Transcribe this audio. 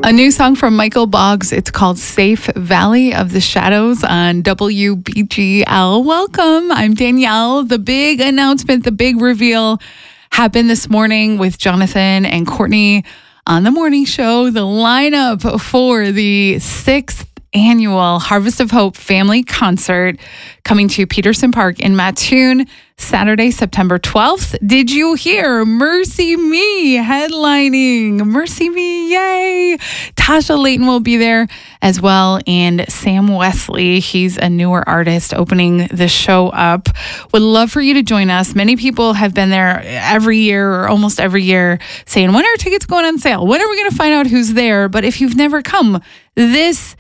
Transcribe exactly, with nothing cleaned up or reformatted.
A new song from Michael Boggs. It's called Safe Valley of the Shadows on W B G L. Welcome. I'm Danielle. The big announcement, the big reveal happened this morning with Jonathan and Courtney on the morning show. The lineup for the sixth annual Harvest of Hope family concert coming to Peterson Park in Mattoon, Saturday, September twelfth. Did you hear Mercy Me headlining? Mercy Me, yay! Tasha Layton will be there as well, and Sam Wesley, he's a newer artist opening the show up. Would love for you to join us. Many people have been there every year or almost every year saying, when are tickets going on sale? When are we going to find out who's there? But if you've never come, this